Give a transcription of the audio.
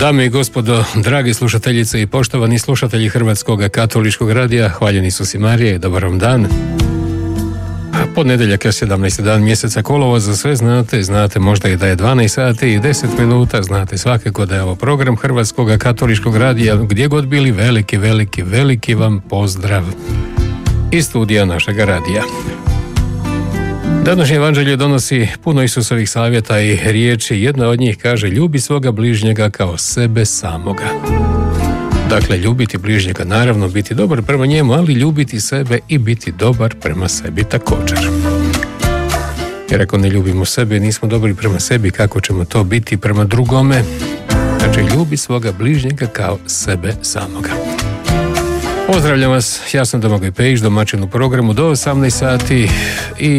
Dame i gospodo, dragi slušateljice i poštovani slušatelji Hrvatskog katoličkog radija, hvaljeni su si Marije, dobar vam dan. Ponedjeljak je 17. dan mjeseca kolovoza, sve znate možda i da je 12 sati i 10 minuta, znate svakako da je ovo program Hrvatskog katoličkog radija, gdje god bili, veliki vam pozdrav iz studija našega radija. Današnje evanđelje donosi puno Isusovih savjeta i riječi. Jedna od njih kaže: ljubi svoga bližnjega kao sebe samoga. Dakle, ljubiti bližnjega, naravno biti dobar prema njemu, ali ljubiti sebe i biti dobar prema sebi također. Jer ako ne ljubimo sebe, nismo dobri prema sebi, kako ćemo to biti prema drugome? Znači, ljubi svoga bližnjega kao sebe samoga. Pozdravljam vas, ja sam Domagoj Pejić, domaćin u programu do 18 sati i